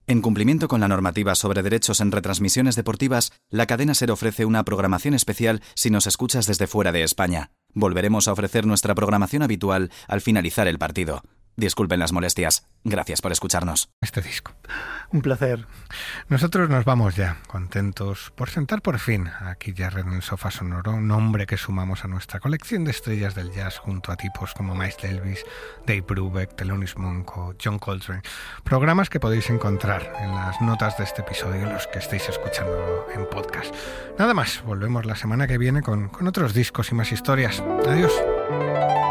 En cumplimiento con la normativa sobre derechos en retransmisiones deportivas, la cadena SER ofrece una programación especial si nos escuchas desde fuera de España. Volveremos a ofrecer nuestra programación habitual al finalizar el partido. Disculpen las molestias. Gracias por escucharnos. Este disco. Un placer. Nosotros nos vamos ya, contentos por sentar por fin a Keith Jarrett en el sofá sonoro, un nombre que sumamos a nuestra colección de estrellas del jazz junto a tipos como Miles Davis, Dave Brubeck, Thelonious Monk o John Coltrane. Programas que podéis encontrar en las notas de este episodio, los que estéis escuchando en podcast. Nada más, volvemos la semana que viene con otros discos y más historias. Adiós.